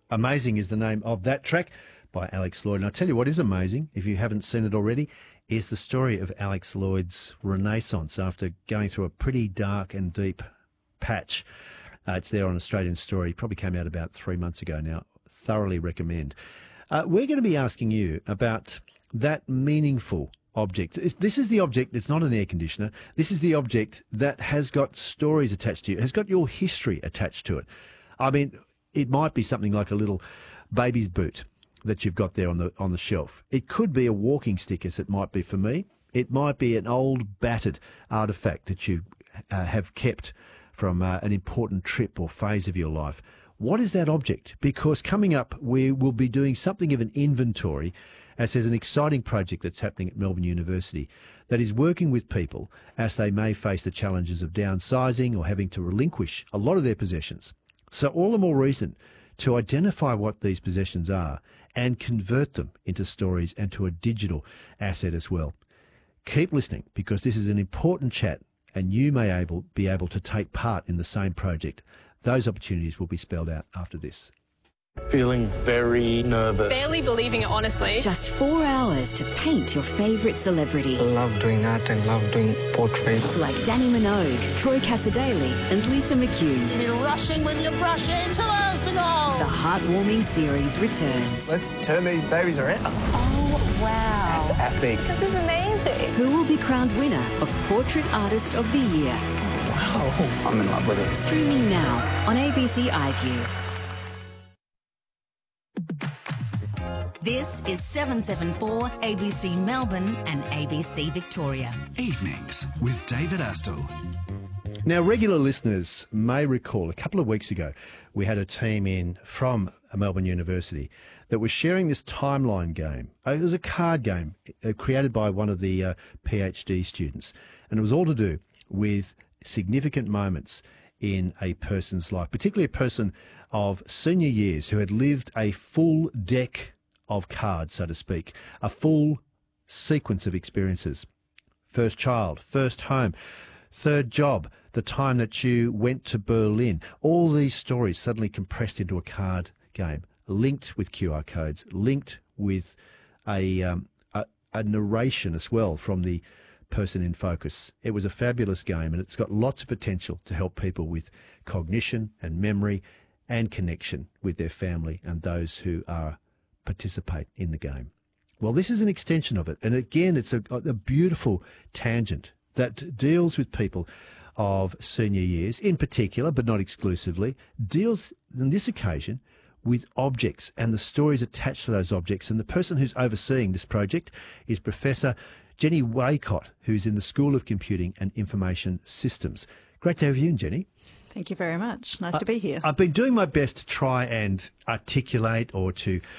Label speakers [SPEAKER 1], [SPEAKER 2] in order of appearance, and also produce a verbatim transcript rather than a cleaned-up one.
[SPEAKER 1] Amazing is the name of that track by Alex Lloyd. And I tell you what is amazing, if you haven't seen it already, is the story of Alex Lloyd's renaissance after going through a pretty dark and deep patch. Uh, it's there on Australian Story. Probably came out about three months ago now. Thoroughly recommend. Uh, we're going to be asking you about that meaningful object. This is the object, it's not an air conditioner. This is the object that has got stories attached to you, has got your history attached to it. I mean, it might be something like a little baby's boot that you've got there on the on the shelf. It could be a walking stick, as it might be for me. It might be an old battered artefact that you uh, have kept from uh, an important trip or phase of your life. What is that object? Because coming up, we will be doing something of an inventory, as there's an exciting project that's happening at Melbourne University that is working with people as they may face the challenges of downsizing or having to relinquish a lot of their possessions. So all the more reason to identify what these possessions are and convert them into stories and to a digital asset as well. Keep listening, because this is an important chat and you may able, be able to take part in the same project. Those opportunities will be spelled out after this.
[SPEAKER 2] Feeling very nervous.
[SPEAKER 3] Barely believing it, honestly.
[SPEAKER 4] Just four hours to paint your favourite celebrity.
[SPEAKER 5] I love doing art and love doing portraits.
[SPEAKER 4] Like Danny Minogue, Troy Cassadaly and Lisa McHugh.
[SPEAKER 6] You're rushing when you brush it. Two hours to go.
[SPEAKER 4] The heartwarming series returns.
[SPEAKER 5] Let's turn these babies around.
[SPEAKER 3] Oh, wow.
[SPEAKER 5] That's epic.
[SPEAKER 3] This is amazing.
[SPEAKER 4] Who will be crowned winner of Portrait Artist of the Year?
[SPEAKER 5] Wow, I'm in love with it.
[SPEAKER 4] Streaming now on A B C iView.
[SPEAKER 7] This is seven seven four A B C Melbourne and A B C Victoria.
[SPEAKER 8] Evenings with David Astle.
[SPEAKER 1] Now, regular listeners may recall a couple of weeks ago we had a team in from Melbourne University that was sharing this timeline game. It was a card game created by one of the uh, PhD students, and it was all to do with significant moments in a person's life, particularly a person of senior years who had lived a full deck of cards, so to speak, a full sequence of experiences. First child, first home, third job, the time that you went to Berlin. All these stories suddenly compressed into a card game, linked with Q R codes, linked with a, um, a, a narration as well from the person in focus. It was a fabulous game, and it's got lots of potential to help people with cognition and memory and connection with their family and those who are participate in the game. Well, this is an extension of it. And again, it's a, a beautiful tangent that deals with people of senior years in particular, but not exclusively, deals on this occasion with objects and the stories attached to those objects. And the person who's overseeing this project is Professor Jenny Waycott, who's in the School of Computing and Information Systems. Great to have you in, Jenny.
[SPEAKER 9] Thank you very much. Nice
[SPEAKER 1] uh,
[SPEAKER 9] to be here.
[SPEAKER 1] I've been doing my best to try and articulate or to